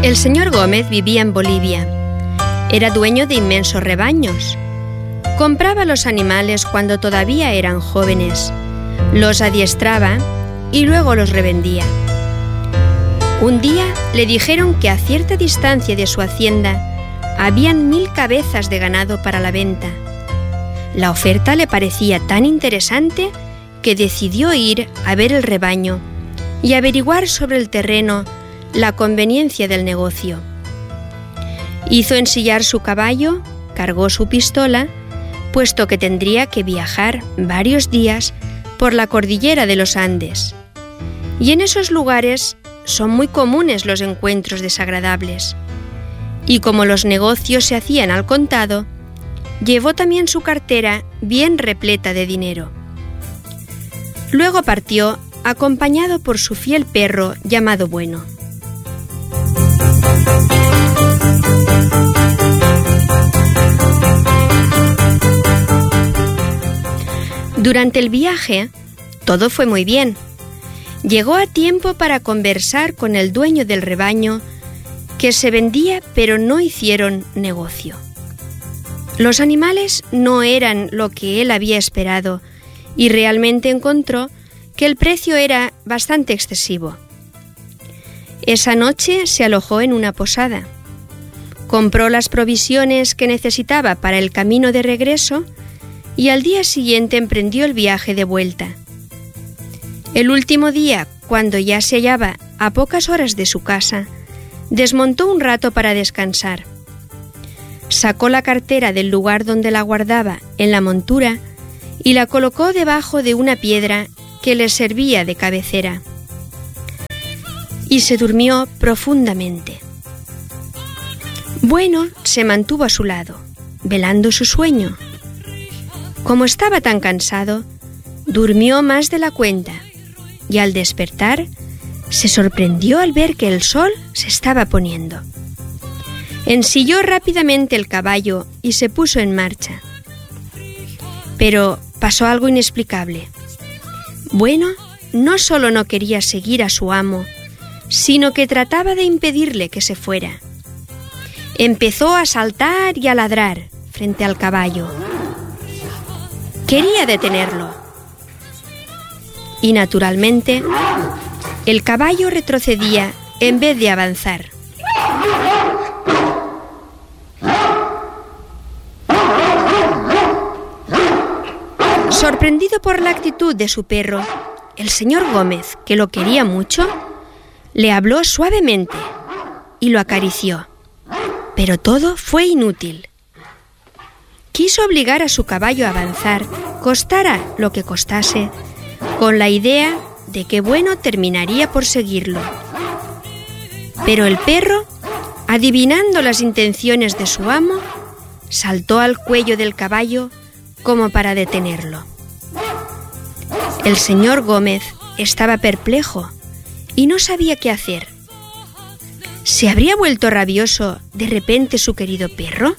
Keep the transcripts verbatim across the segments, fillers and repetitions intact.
El señor Gómez vivía en Bolivia. Era dueño de inmensos rebaños. Compraba los animales cuando todavía eran jóvenes, los adiestraba y luego los revendía. Un día le dijeron que a cierta distancia de su hacienda habían mil cabezas de ganado para la venta. La oferta le parecía tan interesante que decidió ir a ver el rebaño y averiguar sobre el terreno la conveniencia del negocio. Hizo ensillar su caballo, cargó su pistola, puesto que tendría que viajar varios días por la cordillera de los Andes. Y en esos lugares son muy comunes los encuentros desagradables. Y como los negocios se hacían al contado, llevó también su cartera bien repleta de dinero. Luego partió, acompañado por su fiel perro llamado Bueno. Durante el viaje, todo fue muy bien. Llegó a tiempo para conversar con el dueño del rebaño, que se vendía pero no hicieron negocio. Los animales no eran lo que él había esperado y realmente encontró que el precio era bastante excesivo. Esa noche se alojó en una posada. Compró las provisiones que necesitaba para el camino de regreso y al día siguiente emprendió el viaje de vuelta. El último día, cuando ya se hallaba a pocas horas de su casa, desmontó un rato para descansar. Sacó la cartera del lugar donde la guardaba en la montura y la colocó debajo de una piedra que le servía de cabecera. Y se durmió profundamente. Bueno se mantuvo a su lado, velando su sueño. Como estaba tan cansado, durmió más de la cuenta y al despertar se sorprendió al ver que el sol se estaba poniendo. Ensilló rápidamente el caballo y se puso en marcha. Pero pasó algo inexplicable. Bueno, no solo no quería seguir a su amo, sino que trataba de impedirle que se fuera. Empezó a saltar y a ladrar frente al caballo. Quería detenerlo. Y naturalmente, el caballo retrocedía en vez de avanzar. Sorprendido por la actitud de su perro, el señor Gómez, que lo quería mucho, le habló suavemente y lo acarició. Pero todo fue inútil. Quiso obligar a su caballo a avanzar, costara lo que costase, con la idea de que Bueno terminaría por seguirlo. Pero el perro, adivinando las intenciones de su amo, saltó al cuello del caballo como para detenerlo. El señor Gómez estaba perplejo y no sabía qué hacer. ¿Se habría vuelto rabioso de repente su querido perro?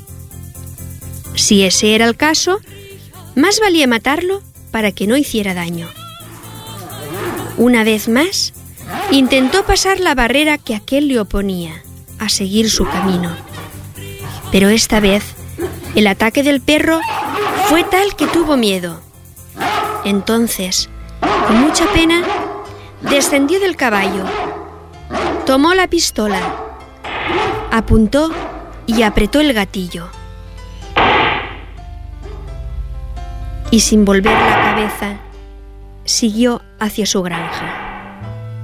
Si ese era el caso, más valía matarlo para que no hiciera daño. Una vez más, intentó pasar la barrera que aquel le oponía a seguir su camino. Pero esta vez, el ataque del perro fue tal que tuvo miedo. Entonces, con mucha pena, descendió del caballo, tomó la pistola, apuntó y apretó el gatillo. Y sin volver la cabeza, siguió hacia su granja.